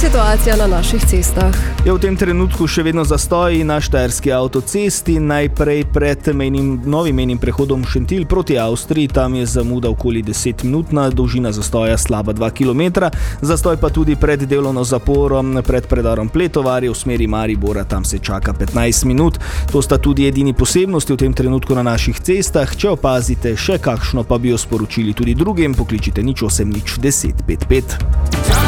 situacija na naših cestah. Je v tem trenutku še vedno zastoj na štajerski avtocesti, najprej pred novim mejnim prehodom Šentilj proti Avstriji, tam je zamuda okoli 10-minutna, dolžina zastoja slaba 2 km, zastoj pa tudi pred delovno zaporo pred predorom Pletovarje v smeri Maribora, tam se čaka 15 minut. To sta tudi edini posebnosti v tem trenutku na naših cestah. Če opazite še kakšno, pa bi jo sporočili tudi drugim, pokličite 08 10 55.